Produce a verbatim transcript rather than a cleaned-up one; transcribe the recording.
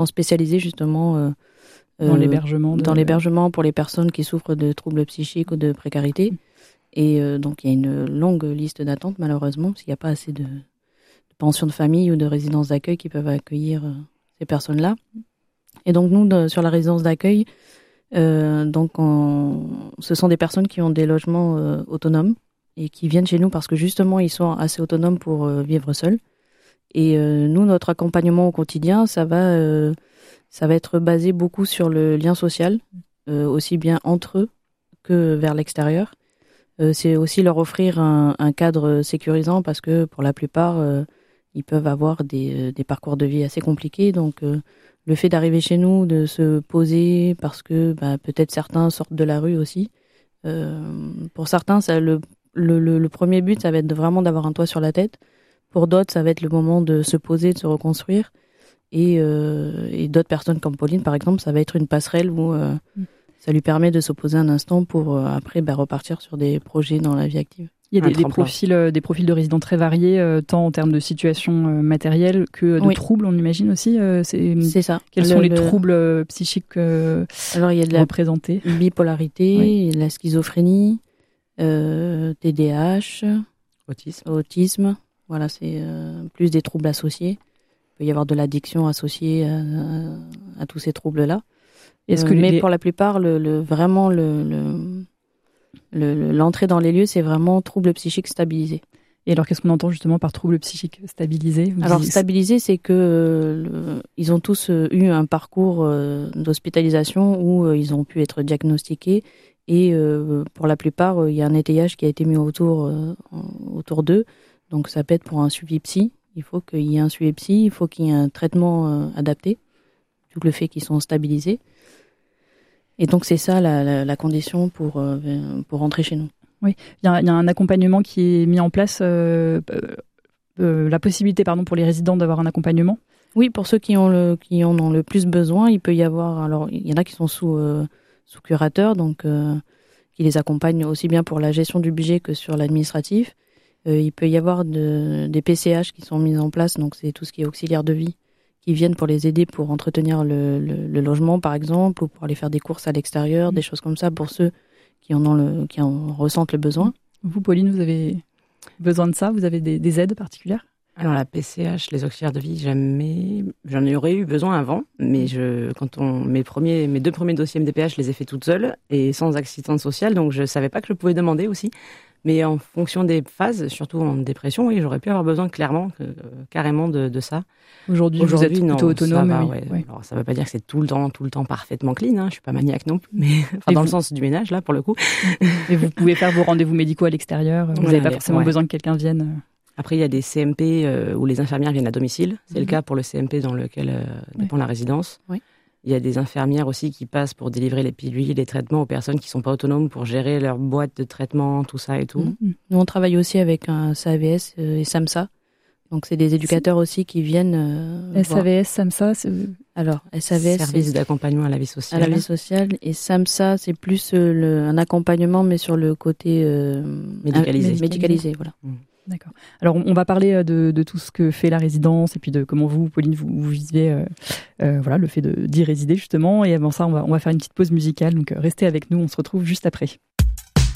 spécialisés justement euh, dans, euh, l'hébergement de... dans l'hébergement pour les personnes qui souffrent de troubles psychiques ou de précarité. Et euh, donc, il y a une longue liste d'attente, malheureusement, parce qu'il n'y a pas assez de, de pensions de famille ou de résidences d'accueil qui peuvent accueillir euh, ces personnes-là. Et donc, nous, de, sur la résidence d'accueil, euh, donc on, ce sont des personnes qui ont des logements euh, autonomes et qui viennent chez nous parce que, justement, ils sont assez autonomes pour euh, vivre seuls. Et euh, nous, notre accompagnement au quotidien, ça va, euh, ça va être basé beaucoup sur le lien social, euh, aussi bien entre eux que vers l'extérieur. Euh, c'est aussi leur offrir un, un cadre sécurisant parce que pour la plupart, euh, ils peuvent avoir des, des parcours de vie assez compliqués. Donc, euh, le fait d'arriver chez nous, de se poser parce que bah, peut-être certains sortent de la rue aussi. Euh, pour certains, ça, le, le, le, le premier but, ça va être vraiment d'avoir un toit sur la tête. Pour d'autres, ça va être le moment de se poser, de se reconstruire. Et, euh, et d'autres personnes comme Pauline, par exemple, ça va être une passerelle où euh, mmh. ça lui permet de se poser un instant pour euh, après bah, repartir sur des projets dans la vie active. Il y a des, des, profils, euh, des profils de résidents très variés, euh, tant en termes de situation euh, matérielle que de oui. troubles, on imagine aussi. Euh, c'est, c'est ça. Quels le, sont les le... troubles euh, psychiques euh, Alors, il y a de la représentés bipolarité, oui. la schizophrénie, euh, T D A H, autisme. autisme. Voilà, c'est euh, plus des troubles associés. Il peut y avoir de l'addiction associée à, à, à tous ces troubles-là. Est-ce euh, que mais les... pour la plupart, le, le, vraiment, le, le, le, l'entrée dans les lieux, c'est vraiment troubles psychiques stabilisés. Et alors, qu'est-ce qu'on entend justement par troubles psychiques stabilisés ? Alors, disiez... stabilisés, c'est que euh, le, ils ont tous euh, eu un parcours euh, d'hospitalisation où euh, ils ont pu être diagnostiqués. Et euh, pour la plupart, il euh, y a un étayage qui a été mis autour, euh, autour d'eux. Donc, ça peut être pour un suivi psy. Il faut qu'il y ait un suivi psy, il faut qu'il y ait un traitement euh, adapté, vu le fait qu'ils sont stabilisés. Et donc, c'est ça la, la, la condition pour, euh, pour rentrer chez nous. Oui, il y a, il y a un accompagnement qui est mis en place, euh, euh, la possibilité pardon, pour les résidents d'avoir un accompagnement. Oui, pour ceux qui, ont le, qui en ont le plus besoin, il peut y avoir... Alors, il y en a qui sont sous, euh, sous curateur, donc euh, qui les accompagnent aussi bien pour la gestion du budget que sur l'administratif. Euh, il peut y avoir de, des P C H qui sont mis en place, donc c'est tout ce qui est auxiliaire de vie, qui viennent pour les aider pour entretenir le, le, le logement, par exemple, ou pour aller faire des courses à l'extérieur, mmh. des choses comme ça, pour ceux qui en, ont le, qui en ressentent le besoin. Vous, Pauline, vous avez besoin de ça ? Vous avez des, des aides particulières ? Alors, la P C H, les auxiliaires de vie, jamais... J'en aurais eu besoin avant, mais je, quand on, mes, premiers, mes deux premiers dossiers M D P H, je les ai faits toute seule et sans assistante sociale, donc je ne savais pas que je pouvais demander aussi. Mais en fonction des phases, surtout en dépression, oui, j'aurais pu avoir besoin clairement, euh, carrément de, de ça. Aujourd'hui, Aujourd'hui, vous êtes non, plutôt autonome. Ça va, oui, ouais. Oui. Alors, ça ne veut pas dire que c'est tout le temps, tout le temps parfaitement clean. Hein. Je ne suis pas maniaque non plus, mais enfin, dans vous... le sens du ménage, là, pour le coup. Et vous pouvez faire vos rendez-vous médicaux à l'extérieur. Vous n'avez ouais, pas forcément ouais. besoin que quelqu'un vienne. Après, il y a des C M P euh, où les infirmières viennent à domicile. C'est mmh. le cas pour le C M P dans lequel euh, dépend ouais. la résidence. Oui. Il y a des infirmières aussi qui passent pour délivrer les pilules, les traitements aux personnes qui ne sont pas autonomes pour gérer leur boîte de traitement, tout ça et tout. Mmh. Nous, on travaille aussi avec un S A V S et SAMSA. Donc, c'est des éducateurs c'est... aussi qui viennent... Euh, S A V S, SAMSA, c'est... Alors, S A V S... Service c'est... d'accompagnement à la vie sociale. À la vie sociale. Et SAMSA, c'est plus euh, le... un accompagnement, mais sur le côté... Euh, médicalisé. Un... Médicalisé, voilà. Mmh. D'accord. Alors, on va parler de, de tout ce que fait la résidence et puis de comment vous, Pauline, vous, vous vivez euh, euh, voilà, le fait de, d'y résider, justement. Et avant ça, on va, on va faire une petite pause musicale. Donc, restez avec nous. On se retrouve juste après.